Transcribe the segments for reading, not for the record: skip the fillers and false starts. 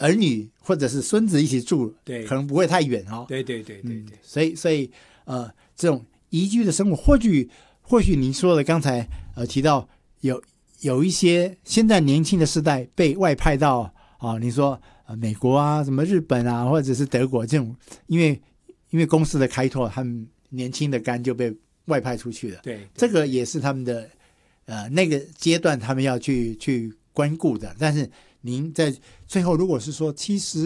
儿女或者是孙子一起住， 对， 可能不会太远哦。 对， 所以这种宜居的生活，或许您说的刚才提到有一些现在年轻的世代被外派到你说美国啊，什么日本啊，或者是德国这种，因为公司的开拓，他们年轻的肝就被外派出去了。 对， 这个也是他们的那个阶段他们要去关顾的。但是您在最后如果是说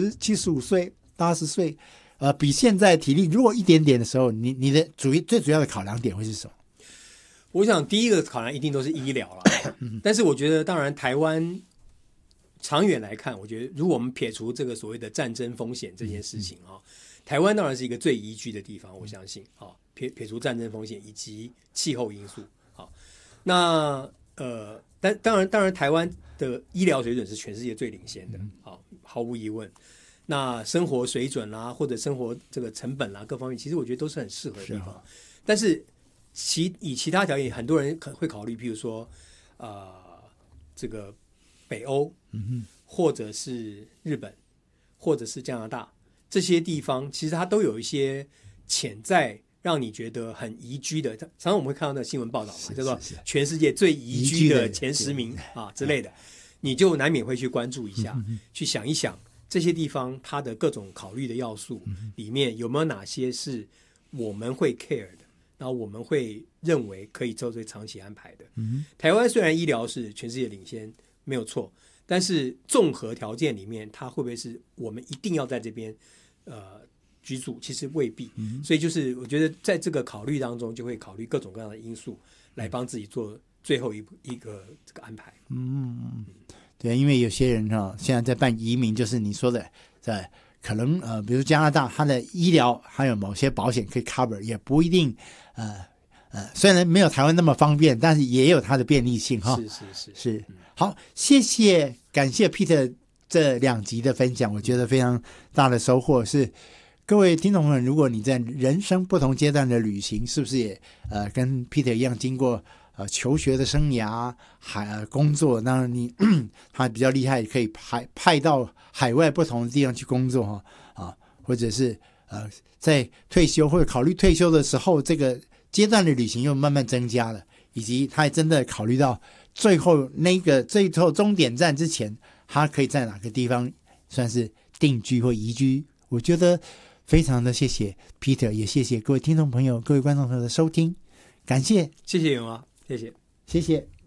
75岁80岁比现在体力弱一点点的时候，你的最主要的考量点会是什么？ 我想第一个考量一定都是医疗了但是我觉得当然台湾长远来看，我觉得如果我们撇除这个所谓的战争风险这件事情台湾当然是一个最宜居的地方，我相信撇除战争风险以及气候因素那当然台湾的医疗水准是全世界最领先的毫无疑问。那生活水准啦，或者生活这个成本啦，各方面其实我觉得都是很适合的地方。但是以其他条件，很多人会考虑，譬如说这个北欧或者是日本或者是加拿大这些地方，其实它都有一些潜在让你觉得很宜居的，常常我们会看到那新闻报道嘛，叫做全世界最宜居的前10名之类的，你就难免会去关注一下，去想一想这些地方它的各种考虑的要素里面有没有哪些是我们会 care 的，然后我们会认为可以做这长期安排的。台湾虽然医疗是全世界领先没有错，但是综合条件里面它会不会是我们一定要在这边居住，其实未必。所以就是我觉得在这个考虑当中就会考虑各种各样的因素来帮自己做最后一个这个安排。 对，因为有些人现在在办移民，就是你说的可能比如加拿大它的医疗还有某些保险可以 cover， 也不一定虽然没有台湾那么方便，但是也有它的便利性是好，感谢 Peter 这2集的分享，我觉得非常大的收获是各位听众朋友，如果你在人生不同阶段的旅行，是不是也跟 Peter 一样经过求学的生涯工作，那你他比较厉害，可以派到海外不同的地方去工作或者是在退休或者考虑退休的时候，这个阶段的旅行又慢慢增加了，以及他还真的考虑到最后终点站之前，他可以在哪个地方算是定居或移居。我觉得非常的谢谢 Peter， 也谢谢各位听众朋友各位观众朋友的收听，感谢， 谢谢永华，谢谢。